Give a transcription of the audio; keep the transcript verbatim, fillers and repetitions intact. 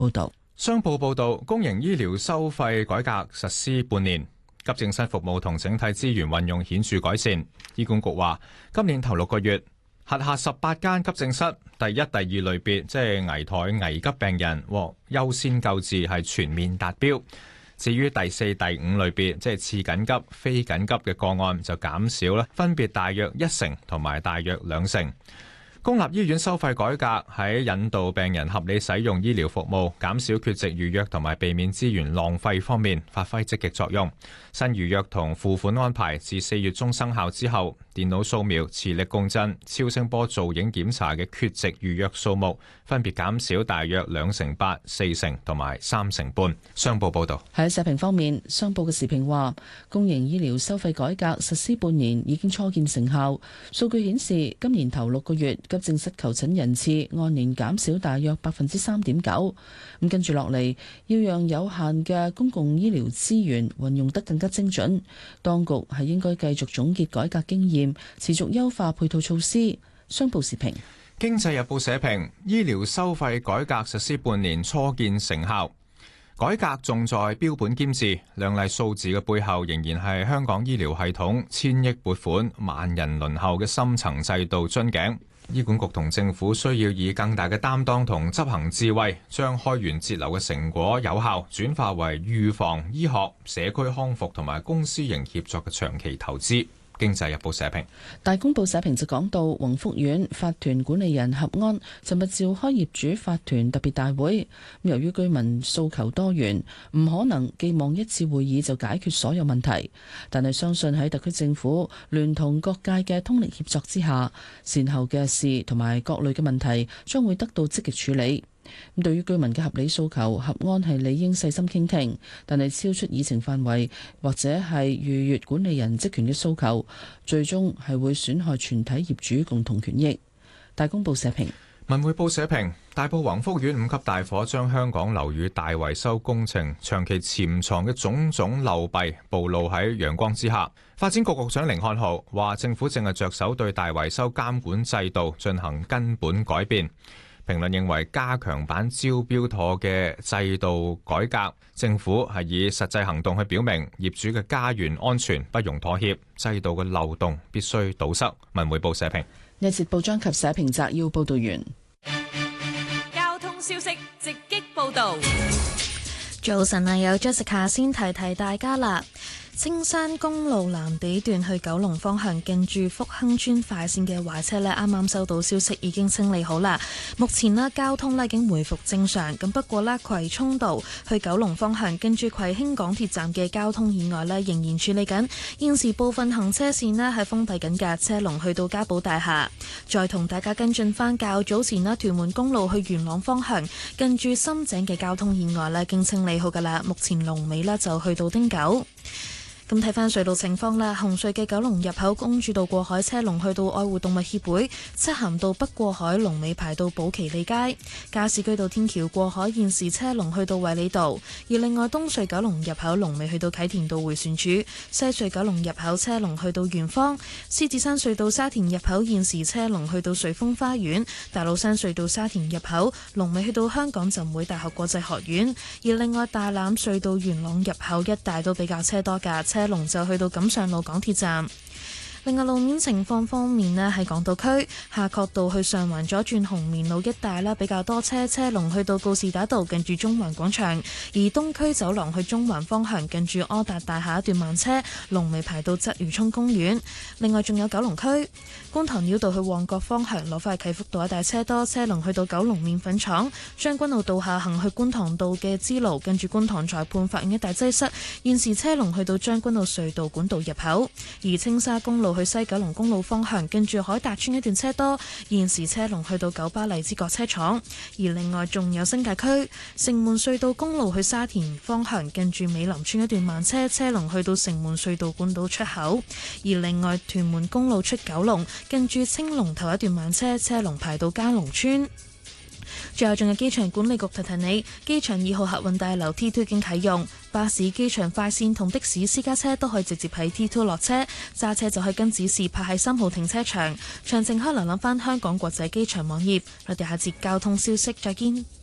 報道。 商報報道，公營醫療收費改革實施半年，急症室服務同整體資源運用顯著改善。醫管局話，今年頭六個月，轄下十八間急症室第一、第二類別，即係危殆危急病人獲優先救治，係全面達標。至於第四、第五類別，即係次緊急、非緊急嘅個案就減少啦，分別大約一成同埋大約兩成。公立醫院收費改革喺引導病人合理使用醫療服務、減少缺席預約同埋避免資源浪費方面發揮積極作用。新預約同付款安排自四月中生效之後，電腦掃描、磁力共振、超聲波造影檢查嘅缺席預約數目分別減少大約兩成八、四成同埋三成半。商報報導。 喺社評方面，商報嘅時評話，公營醫療收費改革實施半年已經初見成效。數據顯示，今年頭六個月急症室求診人次按年減少大約百分之三點九。咁跟住落嚟，要讓有限嘅公共醫療資源運用得更加精準，當局係應該繼續總結改革經驗，持續優化配套措施。商報時評。 經濟日報社評，醫療收費改革實施半年初見成效，改革重在標本兼治，亮麗數字嘅背後仍然係香港醫療系統千億撥款、萬人輪候嘅深層制度樽頸。醫管局同政府需要以更大嘅擔當同執行智慧，將開源節流嘅成果有效轉化為預防、醫學、社區康復同埋公私營協作嘅長期投資。經濟日報社評。 大公報社評就講到，宏福苑法團管理人合安尋日召開業主法團特別大會，由於居民訴求多元，唔可能寄望一次會議就解決所有問題，但係相信喺特區政府聯同各界嘅通力協作之下，善後嘅事同埋各類嘅問題將會得到積極處理。咁對於居民嘅合理訴求，合安係理應細心傾聽，但係超出議程範圍或者係逾越管理人職權嘅訴求，最終係會損害全體業主共同權益。大公報社評。 文匯報社評，大埔宏福苑五級大火將香港樓宇大維修工程長期潛藏嘅種種漏弊暴露喺陽光之下。發展局局長甯漢豪話，政府正係着手對大維修監管制度進行根本改變。評論認為，加強版招標妥嘅制度改革，政府係以實際行動去表明業主嘅家園安全不容妥協，制度嘅漏洞必須堵塞。文匯報社評。 呢節報章及社評摘要報道完。 交通消息直擊報道。 早晨啊，有 Jessica 先提提大家啦。青山公路藍地段去九龍方向近住福亨村快線嘅壞車呢，啱啱收到消息已經清理好啦。目前呢，交通呢已經回復正常。咁不過呢，葵涌道去九龍方向近住葵興港鐵站嘅交通意外呢，仍然處理緊。現時部分行車線呢係封閉緊嘅，車龍去到嘉寶大廈。再同大家跟進翻較早前呢，屯門公路去元朗方向近住深井嘅交通意外呢，已經清理好噶啦。目前龍尾呢就去到汀九。咁睇翻隧道情況啦，紅隧嘅九龍入口公主道過海車龍去到愛護動物協會，漆咸道北過海龍尾排到寶其利街，加士居道天橋過海現時車龍去到衛理道，而另外東隧九龍入口龍尾去到啟田道迴旋處，西隧九龍入口車龍去到圓方，獅子山隧道沙田入口現時車龍去到瑞豐花園，大老山隧道沙田入口龍尾去到香港浸會大學國際學院，而另外大欖隧道元朗入口一帶都比較車多㗎，車龍就去到錦上路港鐵站。另外路面情況方面咧，喺港島區夏慤道去上環左轉紅棉路一帶啦，比較多車，車龍去到告士打道近住中環廣場；而東區走廊去中環方向近住柯達大廈一段慢車，龍尾排到鰂魚涌公園。另外仲有九龍區觀塘繞道去旺角方向攞返啟福道一帶車多，車龍去到九龍麵粉廠；將軍澳道下行去觀塘道嘅支路近住觀塘裁判法院一帶擠塞，現時車龍去到將軍澳隧道管道入口。而青沙公路去西九龍公路方向，跟住海達村一段車多，現時車龍去到九巴荔枝角車廠。而另外仲有新界區城門隧道公路去沙田方向，跟住美林村一段慢車，車龍去到城門隧道管道出口。而另外屯門公路出九龍，跟住青龍頭一段慢車，車龍排到嘉龍村。最後仲有機場管理局提提你，機場二號客運大樓 T 二 已經啟用，巴士、機場快線同的士、私家車都可以直接喺 T 二落車，揸車就可以跟指示泊喺三號停車場。詳情可以瀏覽返香港國際機場網頁。我哋下節交通消息再見。